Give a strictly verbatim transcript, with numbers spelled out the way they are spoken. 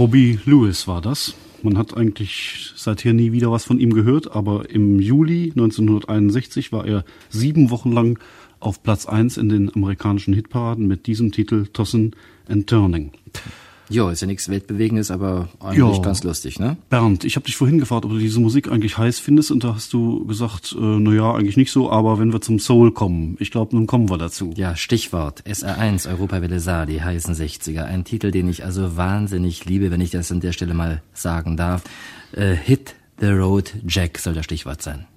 Bobby Lewis war das. Man hat eigentlich seither nie wieder was von ihm gehört, aber im Juli neunzehnhunderteinundsechzig war er sieben Wochen lang auf Platz eins in den amerikanischen Hitparaden mit diesem Titel Tossing and Turning. Jo, ist ja nichts Weltbewegendes, aber eigentlich jo. ganz lustig, ne? Bernd, ich habe dich vorhin gefragt, ob du diese Musik eigentlich heiß findest, und da hast du gesagt, äh, naja, eigentlich nicht so, aber wenn wir zum Soul kommen, ich glaube, nun kommen wir dazu. Ja, Stichwort S R eins, Europawelle Saar, die heißen sechziger. Ein Titel, den ich also wahnsinnig liebe, wenn ich das an der Stelle mal sagen darf. Äh, Hit the Road Jack soll das Stichwort sein.